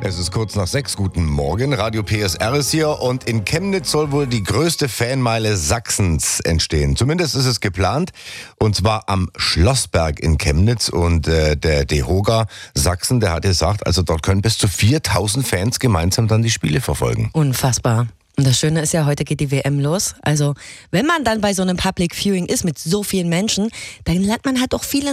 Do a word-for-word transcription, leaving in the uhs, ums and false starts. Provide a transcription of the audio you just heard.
Es ist kurz nach sechs. Guten Morgen. Radio P S R ist hier und in Chemnitz soll wohl die größte Fanmeile Sachsens entstehen. Zumindest ist es geplant und zwar am Schlossberg in Chemnitz und äh, der DEHOGA Sachsen, der hat gesagt, also dort können bis zu viertausend Fans gemeinsam dann die Spiele verfolgen. Unfassbar. Und das Schöne ist ja, heute geht die W M los. Also wenn man dann bei so einem Public Viewing ist mit so vielen Menschen, dann lernt man halt auch viele